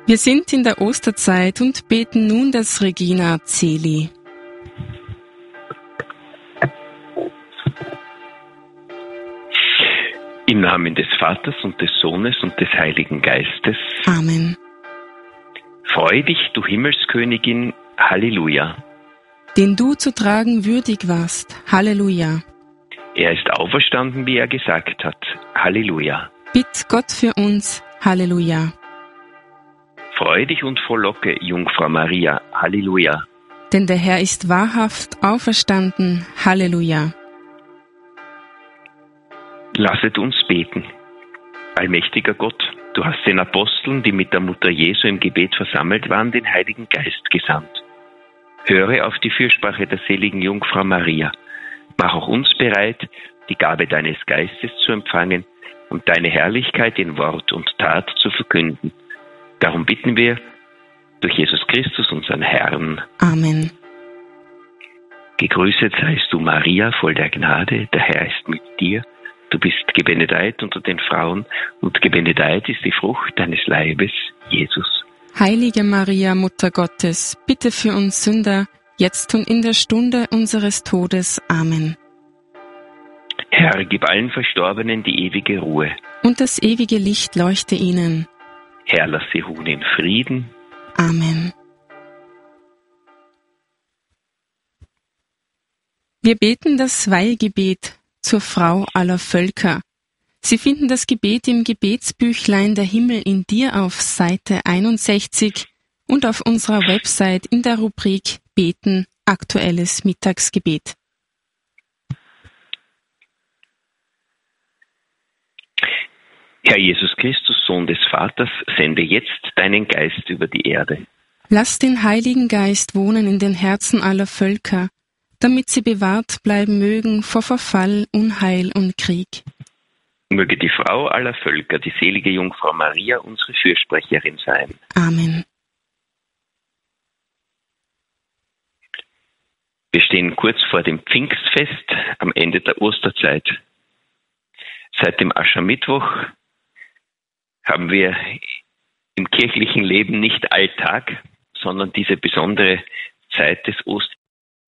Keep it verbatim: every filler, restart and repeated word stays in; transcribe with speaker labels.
Speaker 1: Wir sind in der Osterzeit und beten nun das Regina Caeli.
Speaker 2: Im Namen des Vaters und des Sohnes und des Heiligen Geistes.
Speaker 1: Amen.
Speaker 2: Freu dich, du Himmelskönigin, Halleluja.
Speaker 1: Den du zu tragen würdig warst, Halleluja.
Speaker 2: Er ist auferstanden, wie er gesagt hat, Halleluja.
Speaker 1: Bitt Gott für uns, Halleluja.
Speaker 2: Freu dich und frohlocke, Jungfrau Maria, Halleluja.
Speaker 1: Denn der Herr ist wahrhaft auferstanden, Halleluja.
Speaker 2: Lasset uns beten. Allmächtiger Gott, du hast den Aposteln, die mit der Mutter Jesu im Gebet versammelt waren, den Heiligen Geist gesandt. Höre auf die Fürsprache der seligen Jungfrau Maria. Mach auch uns bereit, die Gabe deines Geistes zu empfangen und deine Herrlichkeit in Wort und Tat zu verkünden. Darum bitten wir durch Jesus Christus, unseren Herrn.
Speaker 1: Amen.
Speaker 2: Gegrüßet seist du, Maria, voll der Gnade, der Herr ist mit dir. Du bist gebenedeit unter den Frauen und gebenedeit ist die Frucht deines Leibes, Jesus.
Speaker 1: Heilige Maria, Mutter Gottes, bitte für uns Sünder, jetzt und in der Stunde unseres Todes. Amen.
Speaker 2: Herr, gib allen Verstorbenen die ewige Ruhe.
Speaker 1: Und das ewige Licht leuchte ihnen.
Speaker 2: Herr, lass sie ruhen in Frieden.
Speaker 1: Amen. Wir beten das Weihgebet zur Frau aller Völker. Sie finden das Gebet im Gebetsbüchlein Der Himmel in dir auf Seite einundsechzig und auf unserer Website in der Rubrik Beten, aktuelles Mittagsgebet.
Speaker 2: Herr Jesus Christus, Sohn des Vaters, sende jetzt deinen Geist über die Erde.
Speaker 1: Lass den Heiligen Geist wohnen in den Herzen aller Völker, damit sie bewahrt bleiben mögen vor Verfall, Unheil und Krieg.
Speaker 2: Möge die Frau aller Völker, die selige Jungfrau Maria, unsere Fürsprecherin sein.
Speaker 1: Amen.
Speaker 2: Wir stehen kurz vor dem Pfingstfest am Ende der Osterzeit. Seit dem Aschermittwoch haben wir im kirchlichen Leben nicht Alltag, sondern diese besondere Zeit des Ostertags